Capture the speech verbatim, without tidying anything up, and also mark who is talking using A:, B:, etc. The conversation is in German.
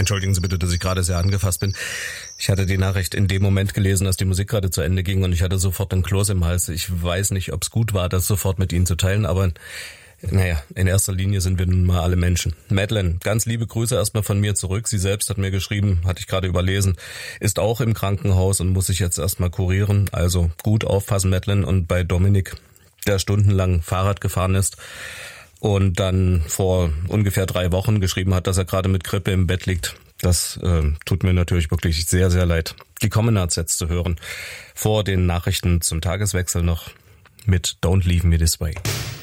A: Entschuldigen Sie bitte, dass ich gerade sehr angefasst bin. Ich hatte die Nachricht in dem Moment gelesen, als die Musik gerade zu Ende ging und ich hatte sofort einen Kloß im Hals. Ich weiß nicht, ob es gut war, das sofort mit Ihnen zu teilen, aber naja, in erster Linie sind wir nun mal alle Menschen. Madeleine, ganz liebe Grüße erstmal von mir zurück. Sie selbst hat mir geschrieben, hatte ich gerade überlesen, ist auch im Krankenhaus und muss sich jetzt erstmal kurieren. Also gut aufpassen, Madeleine. Und bei Dominik, der stundenlang Fahrrad gefahren ist und dann vor ungefähr drei Wochen geschrieben hat, dass er gerade mit Grippe im Bett liegt. Das äh, tut mir natürlich wirklich sehr, sehr leid. Die Commonards jetzt zu hören. Vor den Nachrichten zum Tageswechsel noch mit Don't Leave Me This Way.